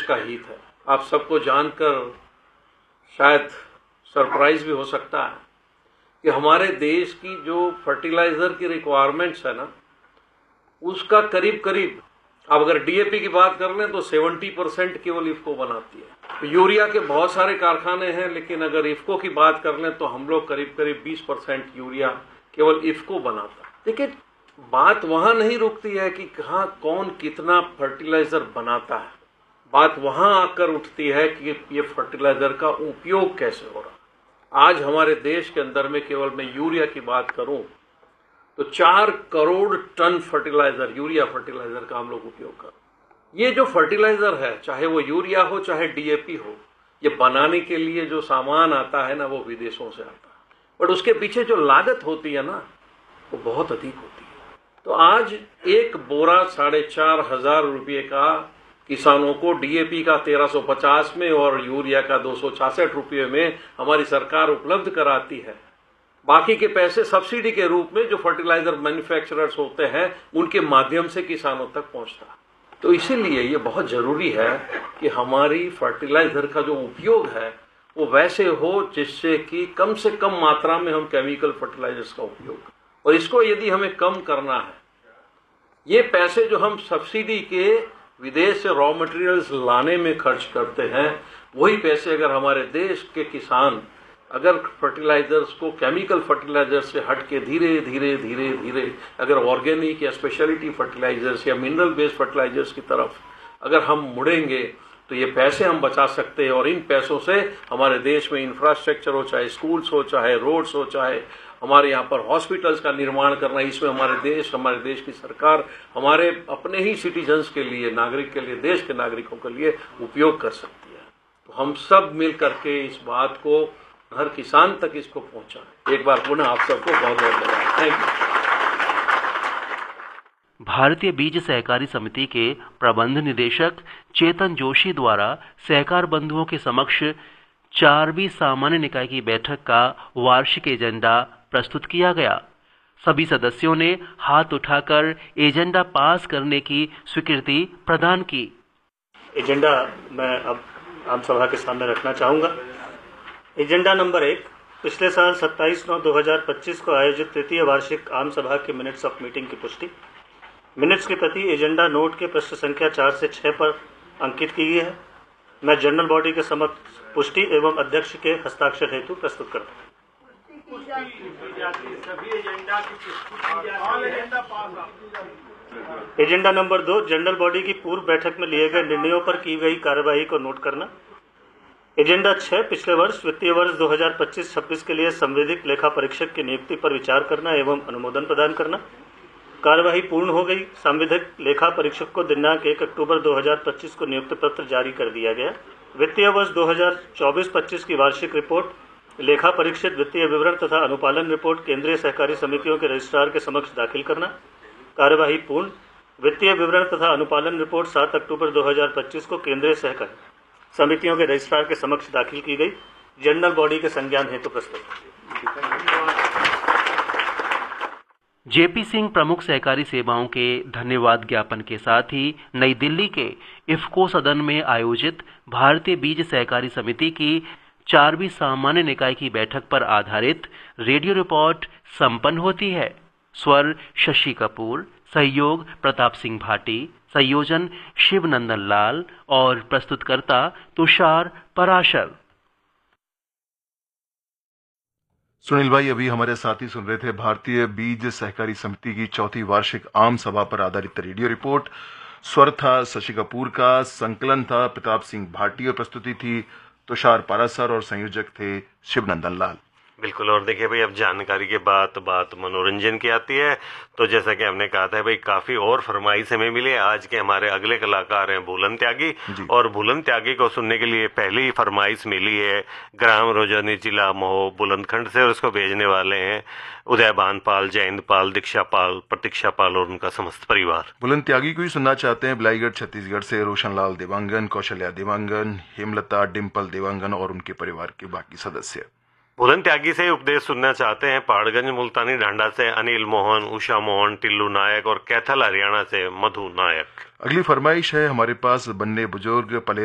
का हित है। आप सबको जानकर शायद सरप्राइज भी हो सकता है कि हमारे देश की जो फर्टिलाइजर की रिक्वायरमेंट्स है ना, उसका करीब करीब, अब अगर डीएपी की बात कर लें तो 70% केवल इफको बनाती है। तो यूरिया के बहुत सारे कारखाने हैं, लेकिन अगर इफको की बात कर लें तो हम लोग करीब करीब 20% यूरिया केवल इफको बनाता है। देखिए, बात वहां नहीं रुकती है कि कहाँ कौन कितना फर्टिलाइजर बनाता है, बात वहां आकर उठती है कि ये फर्टिलाइजर का उपयोग कैसे हो रहा। आज हमारे देश के अंदर में केवल मैं यूरिया की बात करूं तो 4 crore ton fertiliser, urea fertiliser का हम लोग उपयोग कर। ये जो फर्टिलाइजर है, चाहे वो यूरिया हो चाहे डीएपी हो, ये बनाने के लिए जो सामान आता है ना, वो विदेशों से आता है, बट उसके पीछे जो लागत होती है ना, वो बहुत अधिक होती है। तो आज एक बोरा 4,500 रुपये का किसानों को डीएपी का 1350 में और यूरिया का 266 रुपये में हमारी सरकार उपलब्ध कराती है। बाकी के पैसे सब्सिडी के रूप में जो फर्टिलाइजर मैन्युफैक्चरर्स होते हैं उनके माध्यम से किसानों तक पहुंचता है। तो इसीलिए ये बहुत जरूरी है कि हमारी फर्टिलाइजर का जो उपयोग है वो वैसे हो जिससे कि कम से कम मात्रा में हम केमिकल फर्टिलाइजर्स का उपयोग करें। और इसको यदि हमें कम करना है, ये पैसे जो हम सब्सिडी के विदेश से रॉ मटेरियल्स लाने में खर्च करते हैं, वही पैसे अगर हमारे देश के किसान अगर फर्टिलाइजर्स को केमिकल फर्टिलाइजर्स से हट के धीरे धीरे धीरे धीरे अगर ऑर्गेनिक या स्पेशलिटी फर्टिलाइजर्स या मिनरल बेस्ड फर्टिलाइजर्स की तरफ अगर हम मुड़ेंगे तो ये पैसे हम बचा सकते हैं। और इन पैसों से हमारे देश में इंफ्रास्ट्रक्चर हो, चाहे स्कूल्स हो, चाहे रोड्स हो, चाहे हमारे यहाँ पर हॉस्पिटल्स का निर्माण करना, इसमें हमारे देश की सरकार हमारे अपने ही सिटीजन्स के लिए, नागरिक के लिए, देश के नागरिकों के लिए उपयोग कर सकती है। तो हम सब मिल करके इस बात को हर किसान तक इसको पहुंचाएं। एक बार पुनः आप सबको बहुत बहुत धन्यवाद। Thank you. भारतीय बीज सहकारी समिति के प्रबंध निदेशक चेतन जोशी द्वारा सहकार बंधुओं के समक्ष 4वीं सामान्य निकाय की बैठक का वार्षिक एजेंडा प्रस्तुत किया गया। सभी सदस्यों ने हाथ उठाकर एजेंडा पास करने की स्वीकृति प्रदान की। एजेंडा मैं अब आम सभा के सामने रखना चाहूँगा। एजेंडा नंबर 1, पिछले साल 27/9/2025 को आयोजित तृतीय वार्षिक आम सभा के मिनट्स ऑफ मीटिंग की पुष्टि। मिनट्स की प्रति एजेंडा नोट के पृष्ठ संख्या 4 से 6 पर अंकित की गई है। मैं जनरल बॉडी के समक्ष पुष्टि एवं अध्यक्ष के हस्ताक्षर हेतु प्रस्तुत करता हूँ। एजेंडा नंबर 2, जनरल बॉडी की पूर्व बैठक में लिए गए निर्णयों पर की गई कार्यवाही को नोट करना। एजेंडा 6, पिछले वर्ष वित्तीय वर्ष 2025-26 के लिए संविधिक लेखा परीक्षक की नियुक्ति पर विचार करना एवं अनुमोदन प्रदान करना। कार्यवाही पूर्ण हो गई। संविधिक लेखा परीक्षक को दिनांक 1 अक्टूबर 2025 को नियुक्ति पत्र जारी कर दिया गया। वित्तीय वर्ष 2024-25 की वार्षिक रिपोर्ट, लेखा परीक्षित वित्तीय विवरण तथा अनुपालन रिपोर्ट केंद्रीय सहकारी समितियों के रजिस्ट्रार के समक्ष दाखिल करना। कार्यवाही पूर्ण। वित्तीय विवरण तथा अनुपालन रिपोर्ट 7 अक्टूबर 2025 को केंद्रीय सहकारी समितियों के रजिस्ट्रार के समक्ष दाखिल की गई। जनरल बॉडी के संज्ञान हेतु प्रस्तुत। जेपी सिंह प्रमुख सहकारी सेवाओं के धन्यवाद ज्ञापन के साथ ही नई दिल्ली के इफ्को सदन में आयोजित भारतीय बीज सहकारी समिति की 4वीं सामान्य निकाय की बैठक पर आधारित रेडियो रिपोर्ट संपन्न होती है। स्वर शशि कपूर, सहयोग प्रताप सिंह भाटी, संयोजन शिवनंदन लाल और प्रस्तुतकर्ता तुषार पराशर। सुनील भाई, अभी हमारे साथी सुन रहे थे भारतीय बीज सहकारी समिति की 4वीं वार्षिक आम सभा पर आधारित रेडियो रिपोर्ट। स्वर था शशि कपूर का, संकलन था प्रताप सिंह भाटी और प्रस्तुति थी तुषार पारासर और संयोजक थे शिवनंदन लाल। बिल्कुल। और देखिए भाई, अब जानकारी के बात मनोरंजन की आती है। तो जैसा कि हमने कहा था भाई, काफी और फरमाइश हमें मिली है। आज के हमारे अगले कलाकार हैं भूलन त्यागी, और भूलन त्यागी को सुनने के लिए पहली फरमाइश मिली है ग्राम रोजनी जिला मोह बुलंदखंड से, और उसको भेजने वाले हैं उदयभान पाल, जयंत पाल, दीक्षा पाल, प्रतीक्षा पाल और उनका समस्त परिवार। बुलंद त्यागी को ही सुनना चाहते हैं बिलाईगढ़ छत्तीसगढ़ से रोशनलाल देवांगन, कौशल्या देवांगन, हेमलता, डिम्पल देवांगन और उनके परिवार के बाकी सदस्य। बुलंद त्यागी से उपदेश सुनना चाहते हैं पहाड़गंज मुल्तानी ढांडा से अनिल मोहन, उषा मोहन, टिल्लू नायक और कैथल हरियाणा से मधु नायक। अगली फरमाइश है हमारे पास बन्ने बुजुर्ग पले